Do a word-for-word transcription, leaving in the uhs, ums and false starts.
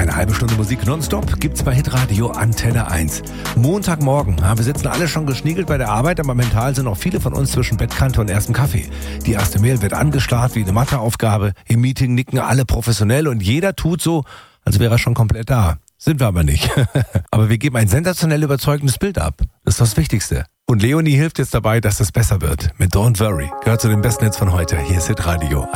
Eine halbe Stunde Musik nonstop gibt's bei Hitradio Antenne eins. Montagmorgen. Ja, wir sitzen alle schon geschniegelt bei der Arbeit, aber mental sind auch viele von uns zwischen Bettkante und erstem Kaffee. Die erste Mail wird angestarrt wie eine Matheaufgabe. Im Meeting nicken alle professionell und jeder tut so, als wäre er schon komplett da. Sind wir aber nicht. Aber wir geben ein sensationell überzeugendes Bild ab. Das ist das Wichtigste. Und Leonie hilft jetzt dabei, dass es besser wird. Mit Don't Worry. Gehört zu den besten Hits von heute. Hier ist Hitradio.